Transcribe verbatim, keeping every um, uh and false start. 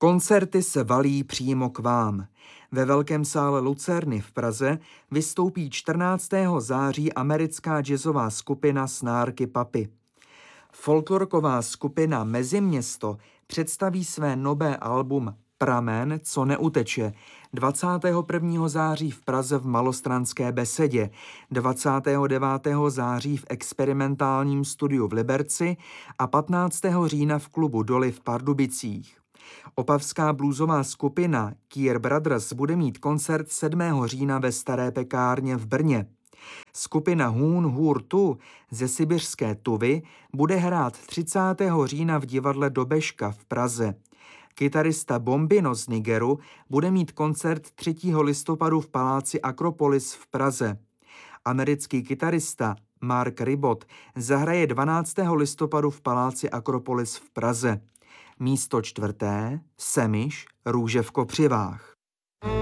Koncerty se valí přímo k vám. Ve Velkém sále Lucerny v Praze vystoupí čtrnáctého září americká jazzová skupina Snárky Papy. Folklorková skupina Meziměsto představí své nové album Pramen, co neuteče dvacátého prvního září v Praze v Malostranské besedě, dvacátého devátého září v experimentálním studiu v Liberci a patnáctého října v klubu Doly v Pardubicích. Opavská bluesová skupina Kier Brothers bude mít koncert sedmého října ve Staré pekárně v Brně. Skupina Hun Hur Tu ze sibiřské Tuvy bude hrát třicátého října v divadle Dobeška v Praze. Kytarista Bombino z Nigeru bude mít koncert třetího listopadu v paláci Akropolis v Praze. Americký kytarista Mark Ribot zahraje dvanáctého listopadu v paláci Akropolis v Praze. Místo čtvrté, Semiš, Růže v Kopřivách.